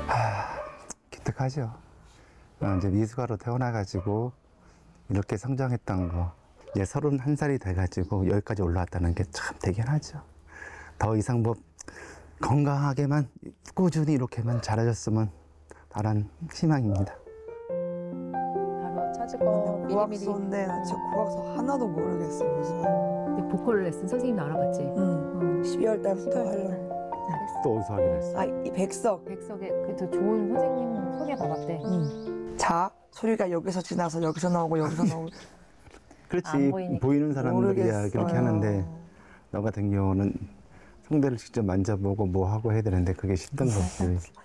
기특하죠. 이제 미숙아로 태어나가지고 이렇게 성장했던 거, 이제 31살이 돼가지고 여기까지 올라왔다는 게 참 대견하죠. 더 이상 뭐 건강하게만 꾸준히 이렇게만 잘해줬으면 바란 희망입니다. 바로 찾을 거 미리미리. 국악서인데 나 진짜 국악서 하나도 모르겠어. 무슨. 근데 보컬 레슨 선생님도 알아봤지? 응. 12월 달부터 하려고. 잘했어. 또 어디서 하기로 했어? 아, 이 백석. 백석에 그 좋은 선생님 소개받았대. 응. 자, 소리가 여기서 지나서 여기서 나오고 여기서 나오고. 그렇지. 안 보이니까. 보이는 사람들이야 모르겠어요. 그렇게 하는데 너 같은 경우는 성대를 직접 만져보고 뭐 하고 해야 되는데 그게 힘든 거지.